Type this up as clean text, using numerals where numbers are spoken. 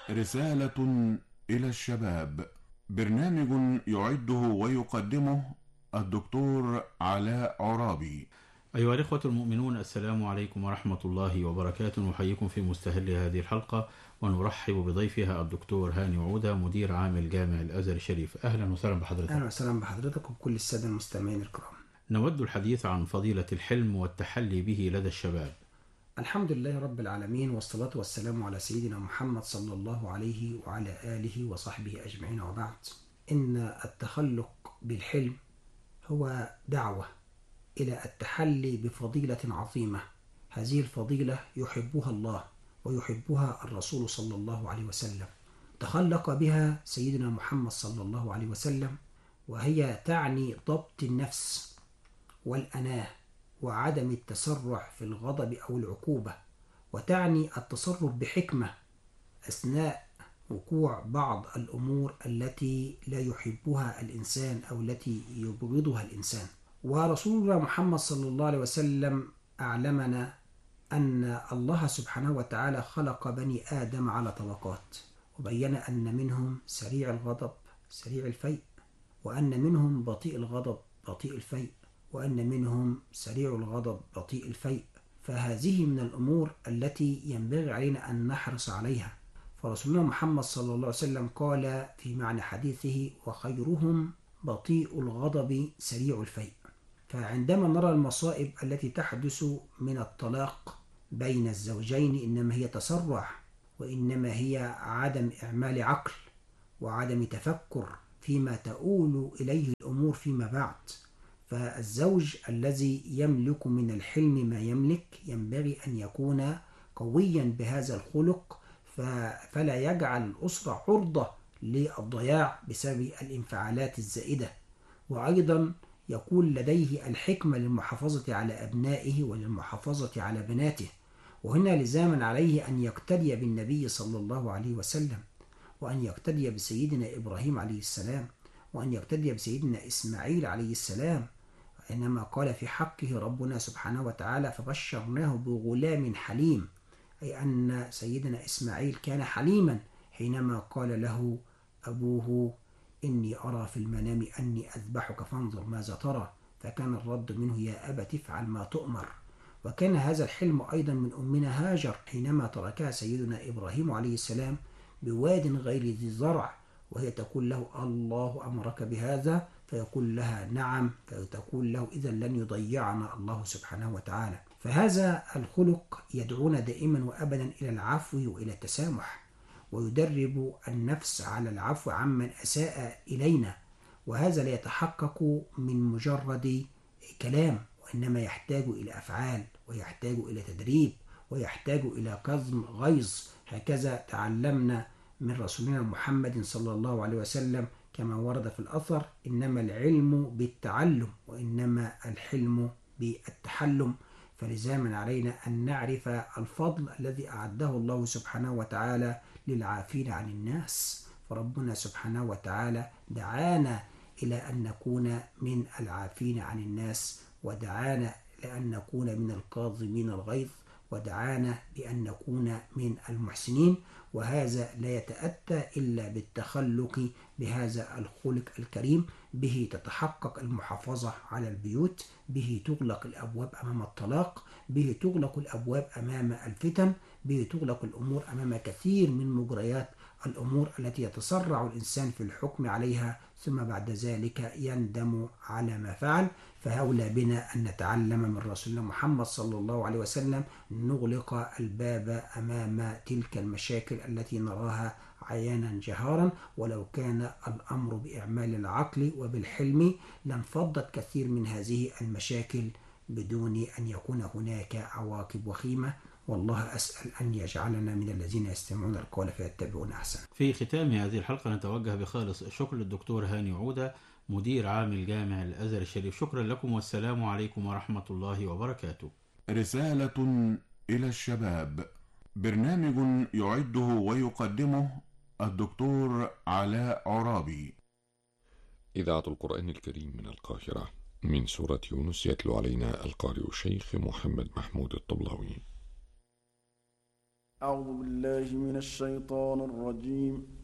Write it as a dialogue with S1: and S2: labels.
S1: رسالة إلى الشباب. برنامج يعده ويقدمه الدكتور علاء عرابي.
S2: أيها الإخوة المؤمنون، السلام عليكم ورحمة الله وبركاته. نحييكم في مستهل هذه الحلقة ونرحب بضيفها الدكتور هاني عودة، مدير عام الجامع الأزهر الشريف. أهلا وسهلا بحضرتك.
S3: أهلا وسهلا بحضرتك وبكل السادة المستمعين الكرام.
S2: نود الحديث عن فضيلة الحلم والتحلي به لدى الشباب.
S3: الحمد لله رب العالمين، والصلاة والسلام على سيدنا محمد صلى الله عليه وعلى آله وصحبه أجمعين، وبعد. إن التخلق بالحلم هو دعوة إلى التحلي بفضيلة عظيمة. هذه الفضيلة يحبها الله ويحبها الرسول صلى الله عليه وسلم، تخلق بها سيدنا محمد صلى الله عليه وسلم، وهي تعني ضبط النفس والأناة وعدم التسرع في الغضب أو العقوبة، وتعني التصرف بحكمة أثناء وقوع بعض الأمور التي لا يحبها الإنسان أو التي يبغضها الإنسان. ورسولنا محمد صلى الله عليه وسلم أعلمنا أن الله سبحانه وتعالى خلق بني آدم على طبقات، وبين أن منهم سريع الغضب سريع الفيء، وأن منهم بطيء الغضب بطيء الفيء، وأن منهم سريع الغضب بطيء الفيء. فهذه من الأمور التي ينبغي علينا أن نحرص عليها. فرسولنا محمد صلى الله عليه وسلم قال في معنى حديثه: وخيرهم بطيء الغضب سريع الفيء. فعندما نرى المصائب التي تحدث من الطلاق بين الزوجين، إنما هي تسرع، وإنما هي عدم إعمال عقل وعدم تفكر فيما تؤول إليه الأمور فيما بعد. فالزوج الذي يملك من الحلم ما يملك ينبغي أن يكون قويا بهذا الخلق، فلا يجعل الأسرة عرضة للضياع بسبب الانفعالات الزائدة، وأيضا يكون لديه الحكمة للمحافظة على أبنائه وللمحافظة على بناته. وهنا لزاما عليه أن يقتدي بالنبي صلى الله عليه وسلم، وأن يقتدي بسيدنا إبراهيم عليه السلام، وأن يقتدي بسيدنا إسماعيل عليه السلام، إنما قال في حقه ربنا سبحانه وتعالى: فبشرناه بغلام حليم، أي أن سيدنا إسماعيل كان حليما حينما قال له أبوه: إني أرى في المنام أني أذبحك فانظر ماذا ترى، فكان الرد منه: يا أبت افعل ما تؤمر. وكان هذا الحلم أيضا من أمنا هاجر حينما تركها سيدنا إبراهيم عليه السلام بواد غير ذي زرع، وهي تقول له: الله أمرك بهذا؟ فيقول لها: نعم. فتقول له: إذا لن يضيعنا الله سبحانه وتعالى. فهذا الخلق يدعونا دائما وأبدا إلى العفو وإلى التسامح، ويدرب النفس على العفو عمن أساء إلينا. وهذا لا يتحقق من مجرد كلام، وإنما يحتاج إلى أفعال، ويحتاج إلى تدريب، ويحتاج إلى كظم غيظ. هكذا تعلمنا من رسولنا محمد صلى الله عليه وسلم كما ورد في الأثر: إنما العلم بالتعلم وإنما الحلم بالتحلم. فلزاما علينا أن نعرف الفضل الذي أعده الله سبحانه وتعالى للعافين عن الناس. فربنا سبحانه وتعالى دعانا إلى أن نكون من العافين عن الناس، ودعانا لأن نكون من الكاظمين الغيظ، ودعانا بأن نكون من المحسنين. وهذا لا يتأتى إلا بالتخلق بهذا الخلق الكريم. به تتحقق المحافظة على البيوت، به تغلق الأبواب أمام الطلاق، به تغلق الأبواب أمام الفتن، به تغلق الأمور أمام كثير من مجريات الأمور التي يتسرع الإنسان في الحكم عليها، ثم بعد ذلك يندم على ما فعل. فأولى بنا أن نتعلم من رسولنا محمد صلى الله عليه وسلم نغلق الباب أمام تلك المشاكل التي نراها عيانا جهارا. ولو كان الأمر بإعمال العقل وبالحلم لانفضت كثير من هذه المشاكل بدون أن يكون هناك عواقب وخيمة. والله أسأل أن يجعلنا من الذين يستمعون القول فيتبعون أحسن.
S2: في ختام هذه الحلقة نتوجه بخالص الشكر للدكتور هاني عودة، مدير عام الجامع الأزهر الشريف. شكرا لكم والسلام عليكم ورحمة الله وبركاته.
S1: رسالة إلى الشباب. برنامج يعده ويقدمه الدكتور علاء عرابي.
S4: إذاعة القرآن الكريم من القاهرة، من سورة يونس، يتلو علينا القارئ الشيخ محمد محمود الطبلاوي.
S5: أعوذ بالله من الشيطان الرجيم